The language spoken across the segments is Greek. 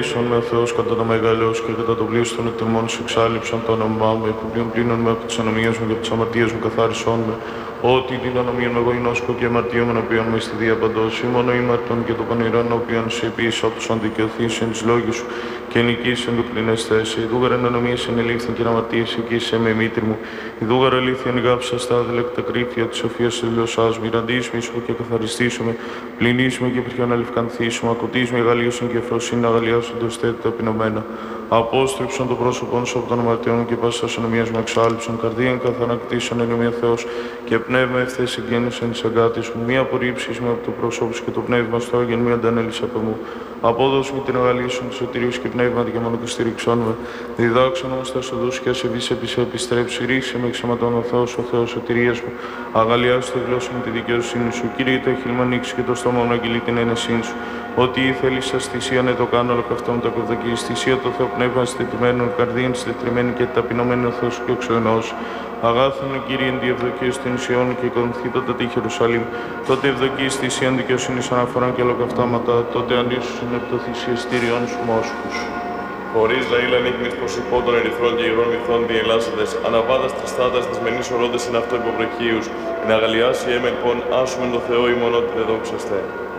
ελέησον με ο Θεός κατά το μεγαλός και κατά το πλοίο των εκτιμών σου εξάλληψαν το όνομά μου, επιπλέον πλήνων με από τις ανομίες μου και από τις αμαρτίες μου καθάρισόν με. Ότι την ανομία μου εγώ γινώσκω και αμαρτίωμεν οποίον με στη διαπαντός, ή μόνο ήμαρτον και το πονηρόν οποίον σε επίσης όπως αντικαιωθείς εν της λόγης σου και νικήσεν του πληνεστές. Η δούγαρα εν ανομίες εν ελήφθην και αμαρτίες οικήσαι με μήτρη μου. Η δούγαρα αλήθειαν γάψα στα αδελεκτα κρύφια της σοφίας της δηλωσάς μου. Ιραντήσουμε και καθαριστήσουμε, πληνήσουμε και πριον αλευκανθήσουμε, ακουτήσουμε γαλλίωσον και εφροσύνη αγαλιάσουν το στέτη ταπεινωμένα. Απόστρεψον το πρόσωπον σου από των αμαρτιών και πάσης της ανομίας μου εξάλληψον, καρδίαν καθανακτήσεων εν ομοία Θεός και πνεύμα ευθές εγκαίνησεν της αγκάτης μου, μία απορρίψεις με από το πρόσωπο σου και το πνεύμα στο άγγεν μη αντανέλης από μου. Απόδοση μου την αγαλίωσον του σωτηρίου και πνεύματι και μόνο και στηρίξον με. Διδάξον όμως τα οδούς και ασεβείς επιστρέψει, ρίξε με εξαματών ο Θεός, ο Θεός σωτηρίας μου. Αγαλιάσου τη γλώσσα μου τη δικαιοσύνη σου. Κύριε, το χείλημα ανοίξει και το στόμα μου αγγείλει την ένεσήν σου. Ότι ήθελες στα θυσία ναι το κάνω, όλο καυτό μου το κευδοκεί. Θυσία το Θεό πνεύμα στετημένων, καρδίαν στετριμένη και ταπεινωμένη ο Θεός και ο ξενός. Αγάθον Κύριε εν τη ευδοκία στην Ισιών και οικονθήτωτα τη Ιερουσαλήμ. Τότε ευδοκεί στη Ισιαν δικαιοσύνης αναφορών και ολοκαυτάματα, τότε ανήσουσιν επί το θυσιαστήριον σου μόσχους. Χωρίς λαήλαν ίχνης πως υπό των ερυθρών και υγρών μυθών διελάσσοντες, αναβάδας τριστάτας της μενής ορόντες εν αυτό υποπρεχείους, εν αγαλιάσει έμελπον, άσουμεν το Θεό ημών ότι δεν δόξαστε.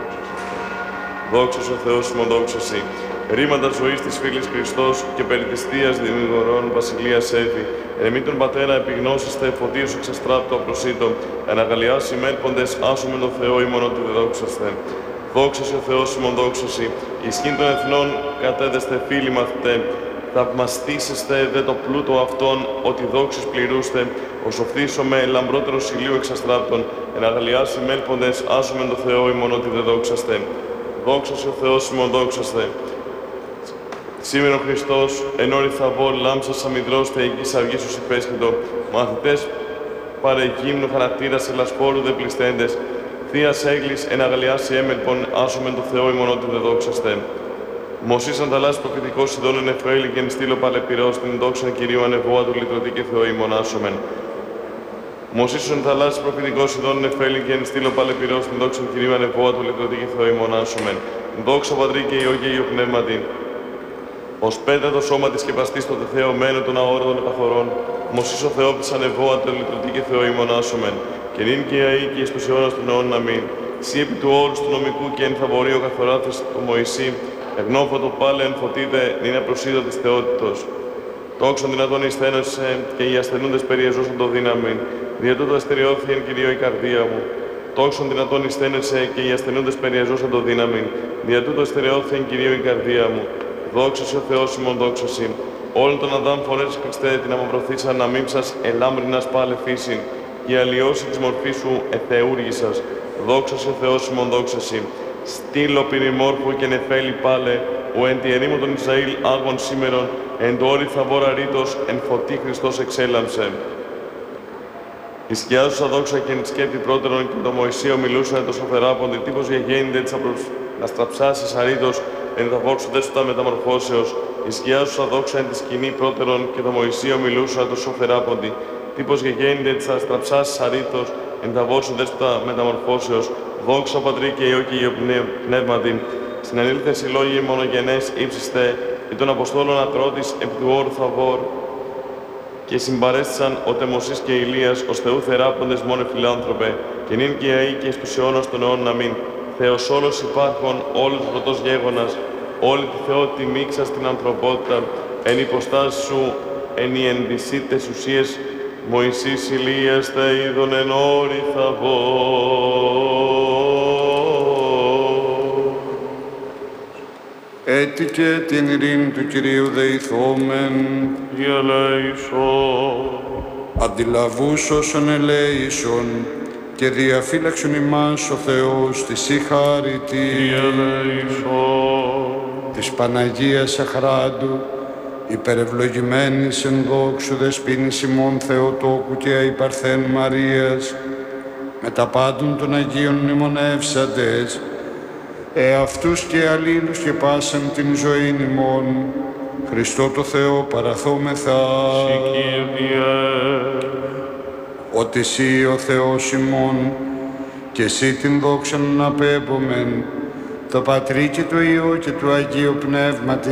Δόξας ο Θεός ημών δόξασι. Ρήματα ζωής της φίλης Χριστός και περί της Θείας Δημιουργών Βασιλείας Έφη, εν εμή τον Πατέρα επιγνώσιστε, φωτίους εξαστράπτω απροσίτω, εν αγαλιάσει μέλποντες, άσουμεν το Θεό ημών ότι δεν δόξαστε. Δόξασι ο Θεός ημών δόξασι, ισχύν των εθνών κατέδεστε φίλοι μαθητέ, θαυμαστήσεστε δε το πλούτο αυτόν, ότι δόξης πληρούστε, ως οφθήσομαι λαμπρότερος ηλίου εξαστράπτων, εν αγαλιάσει μέλποντες, άσουμεν το Θεό ημών ότι δεν δόξαστε. Δόξασι ο Θεός ημών δόξαστε. Σήμερα ο Χριστός, εν όρη θαβόρ, λάμψας αμυδρός θεϊκής αυγής τους υπέσχετο, μαθητές παρεγύμνου χαρακτήρας ελασπόρου δε πληστέντες, Θείας έγκλης εν αγαλιάσει έμελπον, άσομεν το Θεό ημών ότι δε δόξαστε. Μωσής ανταλλάσσει προφητικός ειδών εν εφραίλη και εν στήλο παλεπυρός, την δόξαν Κυρίου ανεβόα του λυτρωτή και Θεό ημών άσομεν. Μωσής ανταλλάσσει προφητικός ειδών εν εφραίλη και εν στήλο παλεπυρός, την δόξαν Κυρίου ανεβόα του λυτρωτή και Θεό ημών άσομεν. Δόξα Πατρί και Υιό και Υιό Πνεύματι. Ως πέτρα το σώμα της και παστής το τεθεωμένο των αόρατων επαθωρών, μωσής ο Θεόπτης ανεβόα το λυτρωτή και Θεό ημών άσομεν. Και νυν και αεί και εις τους αιώνας των αιώνων αμήν. Σύ επί του όρους του νομικού και εν θαβορείο καθοράθες του Μωυσή, εγνώφωτο πάλε εν φωτίδε νυν απροσίδω της θεότητος. Τόξον δυνατόν εισθένωσε και οι ασθενούντες περιεζώσαν το δύναμιν, δια τούτο αστεριώθη εν Κυρίω η καρδία μου. Τόξον δυνατόν εισθένωσε και οι ασθενούντες περιεζώσαν το δύναμιν, δια τούτο αστεριώθη εν Κυρίω η καρδία μου. Δόξασι ο Θεός ημών δόξασι. Όλων των Αδάμ φορές Χριστέ την αμαυρωθήσαν να μίμψας ελάμπρινας πάλε φύσιν, και αλλοιώσει της μορφής σου εθεούργησας. Δόξασι ο Θεός ημών δόξασι. Στήλο πυρημόρφου και νεφέλη πάλε, ο εν τη ερήμο των Ισραήλ άγων σήμερον, εν το όρι θαβόρα ρήτος, εν φωτί Χριστός εξέλαμψε. Η σκιά σου δόξα και εν τη σκέπτη πρώτερον και το Μωυσείο μιλούσαν το σοφεράποντι, τύπος γεγέννητε της αστραψάσης αρήτος, εν τα βόξονται σου τα μεταμορφώσεως. Η σκιά σου αδόξα εν τη σκηνή πρώτερον και το Μωυσείο μιλούσαν το σοφεράποντι, τύπος γεγέννητε της αστραψάσης αρήτος, εν τα βόξονται σου τα μεταμορφώσεως. Δόξα Πατρί και Υιό και Υιό Πνεύματι. Στην ανήλθεση λόγοι μονογενές ύψιστε, ή των Αποστόλων ακρότης επί του όρου Θαβόρ, και συμπαρέστησαν ο Μωσής και Ηλίας ως Θεού θεράποντες μόνε φιλάνθρωπε, και νυν και αεί και στους αιώνας των αιώνων αμήν. Θεός όλος υπάρχων, όλος πρωτός γέγονας, όλη τη Θεότητα μίξα στην ανθρωπότητα, εν υποστάσεις σου, εν οι ενδυσίτες ουσίες, Μωυσής Ηλίας τα είδων εν όρη Θαβόρ. Έτι και την ειρήνη του Κυρίου δεηθόμεν, διαλέησον. Αντιλαβούς όσων ελέησον, και διαφύλαξον ημάς ο Θεός της συγχαρητή. Διαλέησον. Της Παναγίας Αχράντου, υπερευλογημένης εν δόξου δεσποίνης ημών Θεοτόκου και αϊπαρθέν Μαρίας, με τα πάντων των Αγίων μνημονεύσαντες, εαυτούς και αλλήλους και πάσαν την ζωήν ημών, Χριστό το Θεό παραθόμεθα. Ότι εσύ ο Θεός ημών, και εσύ την δόξαν να απέμπομεν, το Πατρί και το Υιό και το Αγίο Πνεύματι,